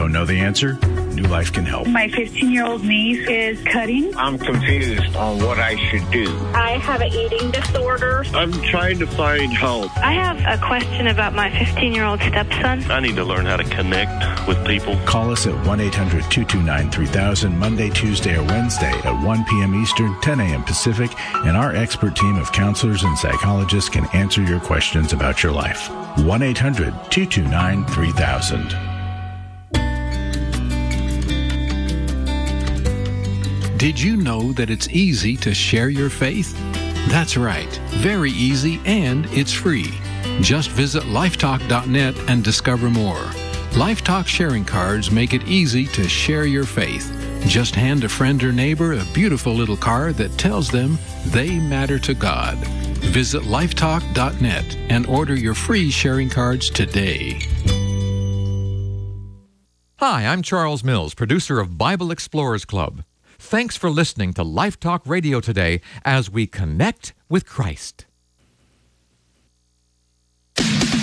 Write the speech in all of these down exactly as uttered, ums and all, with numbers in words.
Don't know the answer? New Life can help. My fifteen-year-old niece is cutting. I'm confused on what I should do. I have an eating disorder. I'm trying to find help. I have a question about my fifteen-year-old stepson. I need to learn how to connect with people. Call us at one eight hundred two two nine three thousand Monday, Tuesday, or Wednesday at one p.m. Eastern, ten a.m. Pacific, and our expert team of counselors and psychologists can answer your questions about your life. one eight hundred two two nine three thousand. Did you know that it's easy to share your faith? That's right, very easy, and it's free. Just visit lifetalk dot net and discover more. Lifetalk sharing cards make it easy to share your faith. Just hand a friend or neighbor a beautiful little card that tells them they matter to God. Visit lifetalk dot net and order your free sharing cards today. Hi, I'm Charles Mills, producer of Bible Explorers Club. Thanks for listening to Life Talk Radio today as we connect with Christ. With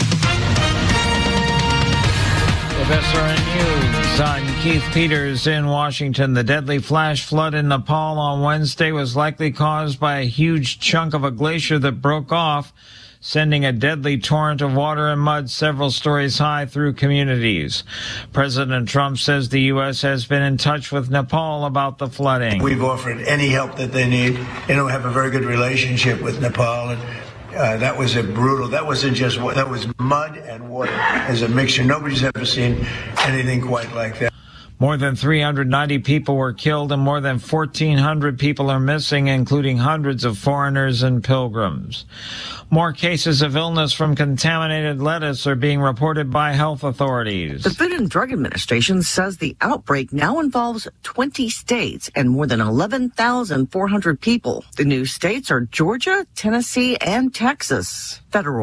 S R N News, I'm Keith Peters in Washington. The deadly flash flood in Nepal on Wednesday was likely caused by a huge chunk of a glacier that broke off, sending a deadly torrent of water and mud several stories high through communities. President Trump says the U S has been in touch with Nepal about the flooding. We've offered any help that they need. You know, have a very good relationship with Nepal. And uh, that was a brutal, that wasn't just, that was mud and water as a mixture. Nobody's ever seen anything quite like that. More than three hundred ninety people were killed and more than fourteen hundred people are missing, including hundreds of foreigners and pilgrims. More cases of illness from contaminated lettuce are being reported by health authorities. The Food and Drug Administration says the outbreak now involves twenty states and more than eleven thousand four hundred people. The new states are Georgia, Tennessee, and Texas. Federal